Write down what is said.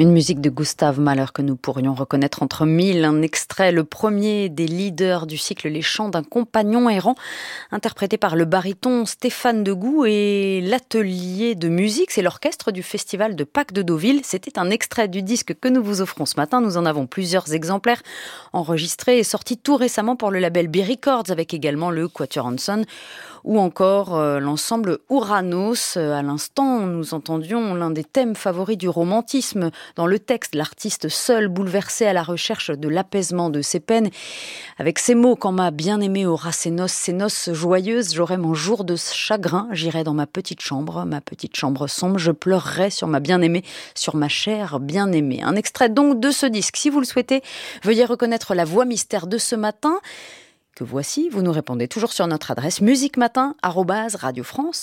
Une musique de Gustave Mahler que nous pourrions reconnaître entre mille. Un extrait, le premier des leaders du cycle Les Chants d'un compagnon errant, interprété par le baryton Stéphane Degout et l'atelier de musique. C'est l'orchestre du festival de Pâques de Deauville. C'était un extrait du disque que nous vous offrons ce matin. Nous en avons plusieurs exemplaires enregistrés et sortis tout récemment pour le label B Records, avec également le Quatuor Hanson ou encore l'ensemble Ouranos. À l'instant, nous entendions l'un des thèmes favoris du romantisme. Dans le texte, l'artiste seul, bouleversé à la recherche de l'apaisement de ses peines, avec ces mots: quand ma bien-aimée aura ses noces joyeuses, j'aurai mon jour de chagrin, j'irai dans ma petite chambre sombre, je pleurerai sur ma bien-aimée, sur ma chère bien-aimée. Un extrait donc de ce disque. Si vous le souhaitez, veuillez reconnaître la voix mystère de ce matin, que voici. Vous nous répondez toujours sur notre adresse musiquematin@radiofrance.